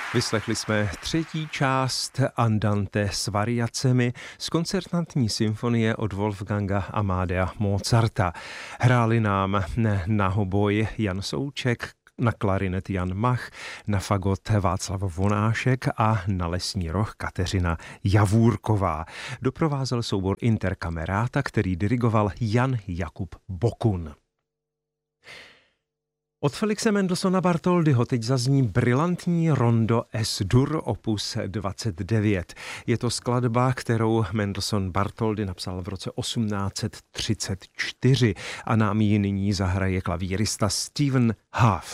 Vyslechli jsme třetí část Andante s variacemi z koncertantní symfonie od Wolfganga Amadea Mozarta. Hráli nám na hoboj Jan Souček, na klarinet Jan Mach, na fagot Václav Vonášek a na lesní roh Kateřina Javůrková. Doprovázel soubor Intercamerata, který dirigoval Jan Jakub Bokun. Od Felixe Mendelssohna Bartholdyho teď zazní brilantní rondo S-dur opus 29. Je to skladba, kterou Mendelssohn Bartholdy napsal v roce 1834 a nám ji nyní zahraje klavírista Stephen Hough.